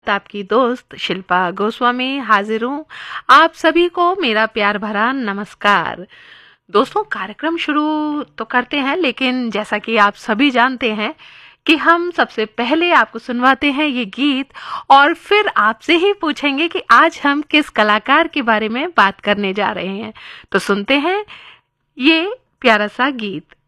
आपकी दोस्त शिल्पा गोस्वामी हाजिर हूँ। आप सभी को मेरा प्यार भरा नमस्कार। दोस्तों, कार्यक्रम शुरू तो करते हैं, लेकिन जैसा कि आप सभी जानते हैं कि हम सबसे पहले आपको सुनवाते हैं ये गीत और फिर आपसे ही पूछेंगे कि आज हम किस कलाकार के बारे में बात करने जा रहे हैं। तो सुनते हैं ये प्यारा सा गीत।